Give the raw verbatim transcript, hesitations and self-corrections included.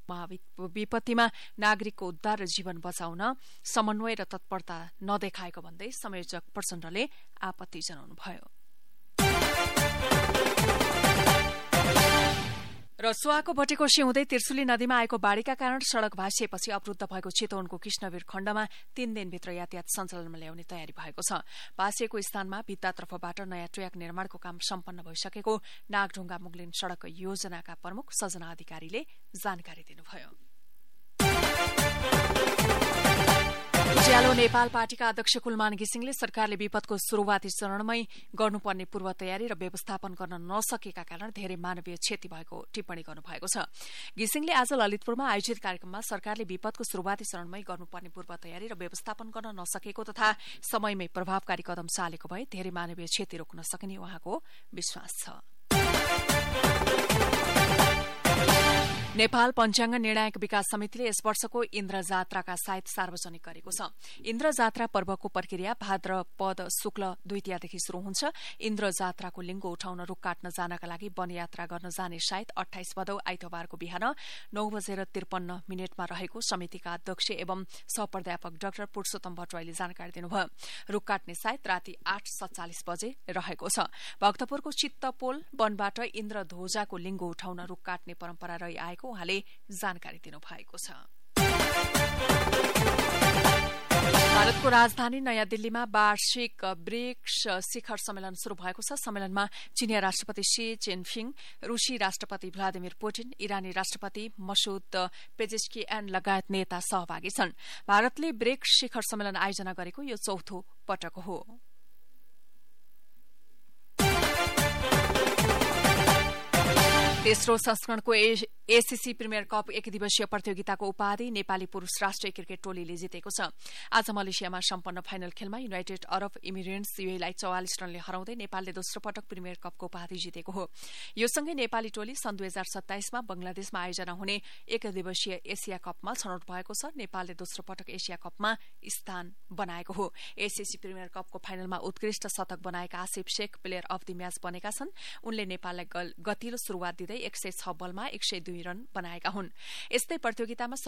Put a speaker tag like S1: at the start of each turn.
S1: विपत्तिमा नागरिकको उद्धार र जीवन बचाउन समन्वय र तत्परता नदेखाएको भन्दै संयोजक प्रचण्डले आपत्ति जनाउनुभयो। रसुवाको भटेकोशी हुँदै त्रिशुली नदीमा आएको बाढ़ीका कारण सड़क भाँसिएपछि अवरूद्ध भएको चितवनको कृष्णवीर खण्डमा तीन दिनभित्र यातायात सञ्चालनमा ल्याउने तयारी भएको छ। भाँसिएको स्थानमा भित्तातर्फबाट नयाँ ट्र्याक निर्माणको काम सम्पन्न भइसकेको नागढुङ्गा मुगलिन सड़क योजनाका प्रमुख सजना अधिकारीले जानकारी दिनुभयो। उज्यालो नेपाल पार्टीका अध्यक्ष कुलमान घिसिङले सरकारले विपदको शुरूआती चरणमै गर्नुपर्ने पूर्व तयारी र व्यवस्थापन गर्न नसकेका कारण धेरै मानवीय क्षति भएको टिप्पणी गर्नुभएको छ। घिसिङले आज ललितपुरमा आयोजित कार्यक्रममा सरकारले विपदको शुरूआती चरणमै गर्नुपर्ने पूर्व तयारी र व्यवस्थापन गर्न नसकेको तथा समयमै प्रभावकारी कदम चालेको भए धेरै मानवीय क्षति रोक्न सकिने उहाँको विश्वास छ। नेपाल पञ्चाङ्ग निर्णायक विकास समितिले यस वर्षको इन्द्र जात्राका साइत सार्वजनिक गरेको छ। इन्द्र जात्रा पर्वको प्रक्रिया भाद्रपद शुक्ल द्वितीयादेखि शुरू हुन्छ। इन्द्र जात्राको लिङ्गो उठाउन रूख काट्न जानका लागि वनयात्रा गर्न जाने साइत अठाइस भदौ आइतबारको बिहान नौ बजेर त्रिपन्न मिनटमा रहेको समितिका अध्यक्ष एवं सहप्राध्यापक डाक्टर पुरूषोत्तम भट्टराईले जानकारी दिनुभयो। रूख काट्ने साइत राति आठ सत्तालिस बजे रहेको छ। भक्तपुरको चित्तपोल वनबाट इन्द्र ध्वजाको लिङ्गो उठाउन रूख काट्ने परम्परा रही आएको उहाँले जानकारी दिनुभएको छ। भारतको राजधानी नयाँ दिल्लीमा वार्षिक ब्रिक्स शिखर सम्मेलन शुरू भएको छ। सम्मेलनमा चीनिया राष्ट्रपति शी जिनपिङ, रूसी राष्ट्रपति भ्लादिमिर पुटिन, इरानी राष्ट्रपति मसूद पेजेस्कियान लगायत नेता सहभागी छन्। भारतले ब्रिक्स शिखर सम्मेलन आयोजना गरेको यो चौथो पटक हो। तेस्रो संस्करणको एसीसी प्रिमियर कप एक दिवसीय प्रतियोगिताको उपाधि नेपाली पुरूष राष्ट्रिय क्रिकेट टोलीले जितेको छ। आज मलेसियामा सम्पन्न फाइनल खेलमा युनाइटेड अरब इमिरेट्स यूएईलाई चौवालिस रनले हराउँदै नेपालले दोस्रो पटक प्रिमियर कपको उपाधि जितेको हो। यो सँगै नेपाली टोली सन् दुई हजार सत्ताइसमा बंगलादेशमा आयोजना हुने एक दिवसीय एसिया कपमा छनौट भएको छ। नेपालले दोस्रो पटक एसिया कपमा स्थान बनाएको हो। एसीसी प्रिमियर कपको फाइनलमा उत्कृष्ट शतक बनाएका Asif Sheikh player of the match बनेका छन्। उनले नेपाललाई गतिलो शुरूआत दिँदै एक सय छ बलमा एक सय दुई रन बनाएका हुन्। यस्तै प्रतियोगितामा